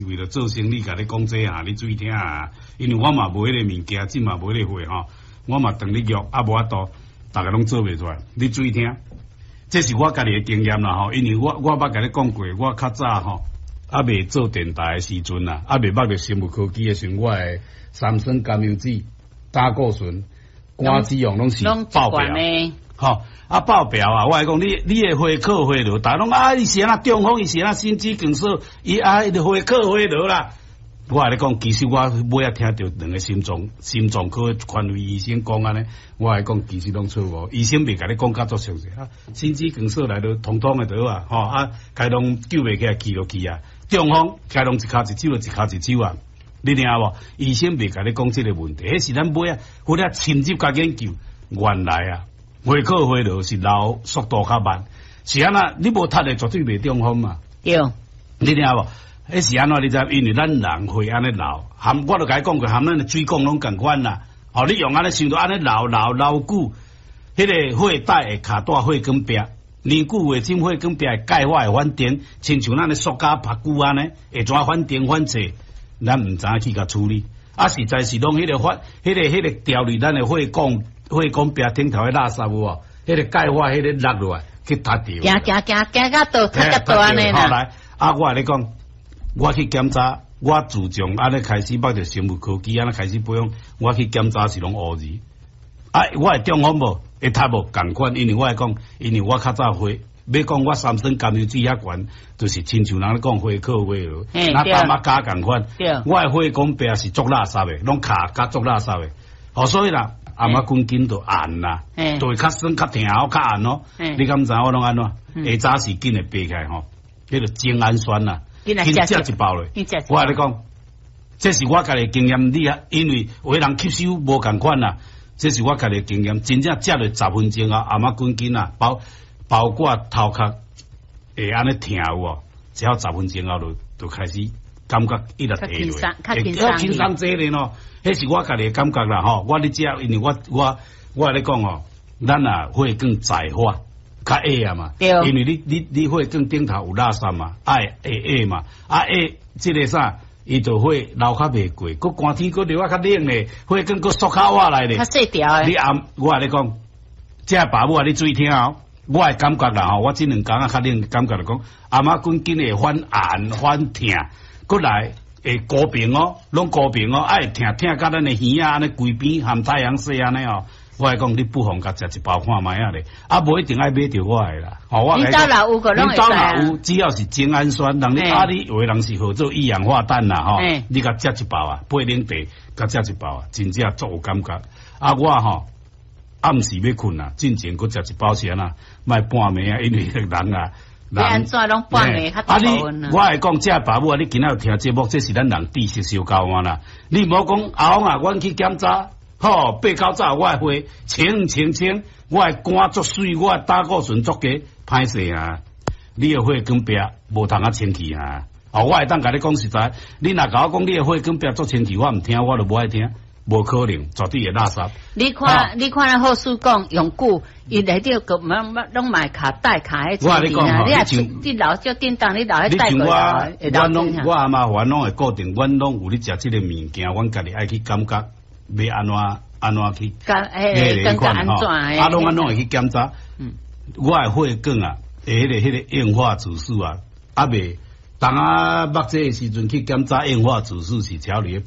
为了做生意，甲你讲这啊，你注意听啊，因为我嘛无迄个物件，即嘛无迄个货吼，我嘛等你约，啊无法度，大家拢做袂出来。你注意听，这是我家己的经验啦吼，因为我捌甲你讲过，我较早吼，未做电台的时阵啊，未捌着生物科技的时阵，我的三酸甘油酯、胆固醇、肝脂肪拢是爆表。吼爆表啊！我来讲，你的花克花罗，大家拢伊是安中风，伊是安心肌梗塞，伊迄个花克花罗啦。我来讲，其实我尾仔听到两个心脏科权威医生讲安尼，我来讲，其实拢错误。医生袂甲你讲甲足详细啊，心肌梗塞来到通通的倒啊，开拢救袂起来，去落去啊。中风开拢一骹一手就一骹一手啊，你听无？医生袂甲你讲这个问题，迄是咱尾仔或者深入甲研究，原来啊。花克花罗是老速度较慢，是安那？你无读的绝对袂中风嘛？ 对， 你听无？迄是安怎？你知？因为咱人会安尼老，含我都甲你讲过，含咱的水管拢共款啦。哦，你用安尼想到安尼老久，迄个火带会卡带火管壁，年久月浸火管壁钙化会反电，亲像咱的塑胶拍久安尼，会怎反电反射？咱毋知影去甲处理，实在是拢迄个调理咱的火管壁顶头的垃圾有无？迄个钙化，迄个落落来去塌掉。 行到塌到安尼啦。 后来我来讲，我去检查，我自从安尼开始捌着生物科技，安尼开始培养，我去检查是拢乌字。我会中风无？会塌无？共款，因为我来讲，因为我较早要讲我三酸甘油酯遐悬，就是亲像人咧讲花克花罗，那干嘛加共款？我的花管壁是足垃圾的，拢卡加足垃圾的。所以啦。阿滚筋就按啦，就会较酸、较疼、较按咯。你敢知我拢安怎？下早时紧会爬起来吼，迄个精氨酸啦，紧食一包咧。我甲你讲，这是我家己经验，你啊，因为有的人吸收无共款啦，这是我家己经验，真正食了10分钟啊，阿滚筋啊，包括头壳会安尼疼有无？只要10分钟后就开始。感觉一直提落，较轻松这咧咯，迄是我家己感觉啦吼。我咧食，因为我咧讲吼，咱啊会更窄化，较矮啊嘛。因为你会更顶头有垃圾嘛，矮嘛，矮即个啥，伊就会流较袂过，佮寒天佮流较冷咧，会更佮缩较瓦来咧。 较细条诶。 我咧讲，这爸母啊，你注意听哦。我的感觉啦吼，我这2工较冷感觉来讲，阿妈滚紧会反按反疼。过来会高频哦，拢高频哦，疼甲咱的耳啊，安尼规边含太阳晒安尼哦。我来讲，你不妨甲食一包看卖啊咧，无一定爱买着我的啦。 你到哪有个拢会有，只要是精氨酸，人你你有的人是合做一氧化氮啦吼，你甲食一包啊，8零茶甲食一包啊，真正足有感觉。我吼暗时要困啊，进前佮食一包先啊，卖半暝啊，因为人啊。 你安怎拢半暝较多呢？ 我会讲，这爸母啊，你今仔有听节目，这是咱人知识小交换啦。你莫讲阿翁啊，阮去检查，8、9早我会清，我会肝足水，我会胆固醇足低，歹势啊！你的血管壁无通啊清气啊！我会当甲你讲实在，你若甲我讲你的血管壁足清气，我毋听，我就无爱听。无可能，绝对会垃圾。你看咱好事讲用久，伊内底个拢买卡带卡迄我你讲吼， 你老叫叮当，你老迄带过我阿妈烦拢会固定，阮拢有咧食即个物件，阮家己爱去感觉，要安怎去？ 感觉安怎？ 拢安怎会去检查？我的血管啊，迄个硬化指数啊，未。当目这个时阵去检查硬化指数是超伫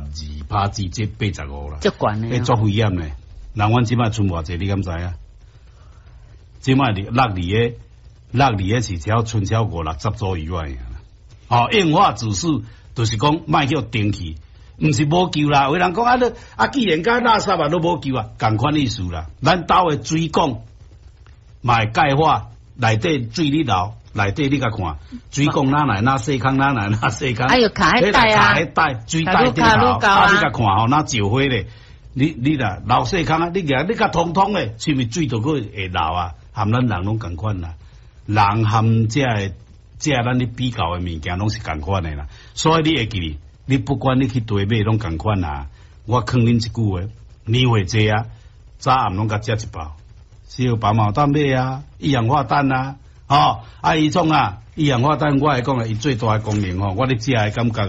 82%至即85啦， 足悬诶， 足危险诶。人阮即摆存偌济，你敢知啊？即摆落里是超存超50-60左右啊。硬化指数就是讲卖叫定去，毋是无救啦。有人讲既然甲垃圾都无救啊，共款意思啦。咱兜诶水管嘛会钙化，内底水里流。内底你甲看，水管哪来哪细坑哪来哪细坑， 卡迄带啊， 卡迄带水带顶头，你甲看吼，哪石灰咧？你啦，流细坑啊，你甲通通咧，是咪水都会流啊？含咱人拢共款啦，人含这咱咧比较的物件拢是共款的啦。所以你会记，你不管你去对买拢共款啦。我劝恁一句话，年岁济啊，早暗拢甲食一包，小白毛蛋买啊，一氧化氮啊。 伊创啊，二氧化碳我来讲啊，伊最大的功能吼，我咧食的感觉。